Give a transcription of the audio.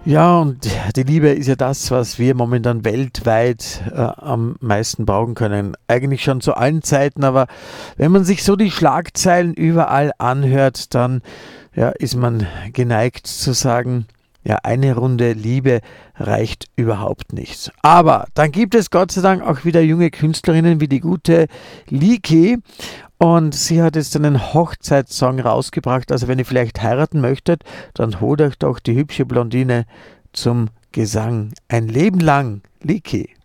Ja, und die Liebe ist ja das, was wir momentan weltweit am meisten brauchen können. Eigentlich schon zu allen Zeiten, aber wenn man sich so die Schlagzeilen überall anhört, dann ja, ist man geneigt zu sagen, ja, eine Runde Liebe reicht überhaupt nicht. Aber dann gibt es Gott sei Dank auch wieder junge Künstlerinnen wie die gute Liki. Und sie hat jetzt einen Hochzeitssong rausgebracht. Also wenn ihr vielleicht heiraten möchtet, dann holt euch doch die hübsche Blondine zum Gesang. Ein Leben lang, Liki.